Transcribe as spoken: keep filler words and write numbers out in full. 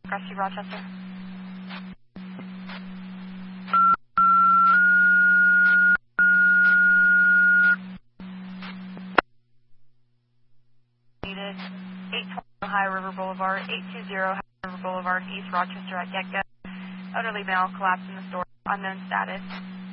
Rescue Rochester. Needed eight twenty Ohio River Boulevard, eight two zero Ohio River Boulevard, East Rochester at get-go. Elderly male collapsed in the store. Unknown status.